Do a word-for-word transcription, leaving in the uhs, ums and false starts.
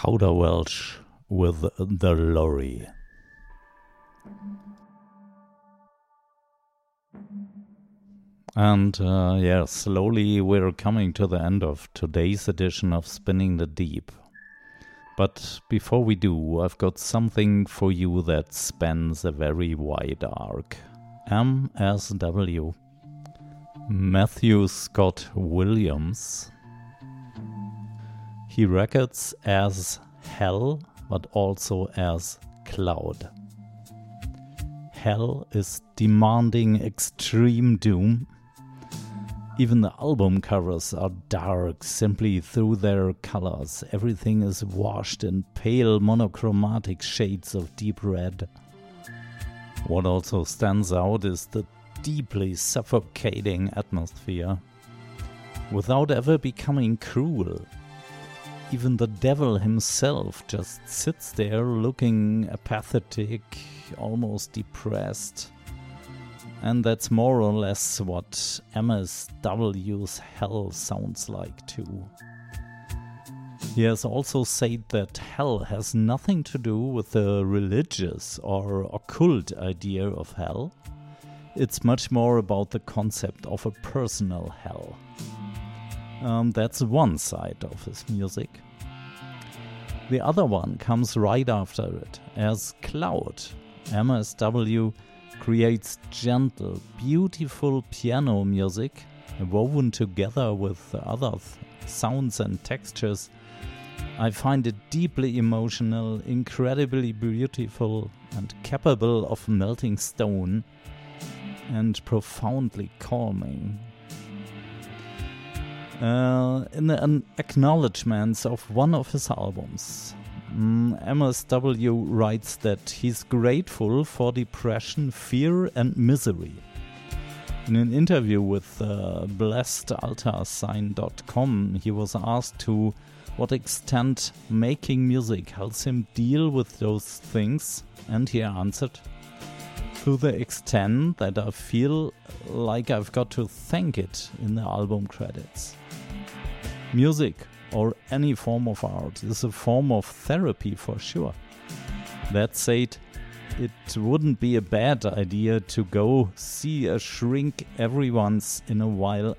Kauderwelsch with the Lorry. And uh, yeah, slowly we're coming to the end of today's edition of Spinning the Deep. But before we do, I've got something for you that spans a very wide arc. M S W. Matthew Scott Williams. He records as Hell, but also as Cloud. Hell is demanding extreme doom. Even the album covers are dark simply through their colors. Everything is washed in pale monochromatic shades of deep red. What also stands out is the deeply suffocating atmosphere, without ever becoming cruel. Even the devil himself just sits there looking apathetic, almost depressed. And that's more or less what M S W's Hell sounds like too. He has also said that hell has nothing to do with the religious or occult idea of hell. It's much more about the concept of a personal hell. Um, that's one side of his music. The other one comes right after it, as Cloud. M S W creates gentle, beautiful piano music, woven together with other th- sounds and textures. I find it deeply emotional, incredibly beautiful, and capable of melting stone, and profoundly calming. Uh, in an acknowledgement of one of his albums, um, M S W writes that he's grateful for depression, fear and misery. In an interview with uh, blessed altar sign dot com, he was asked to what extent making music helps him deal with those things, and he answered, to the extent that I feel like I've got to thank it in the album credits. Music, or any form of art, is a form of therapy for sure. That said, it wouldn't be a bad idea to go see a shrink every once in a while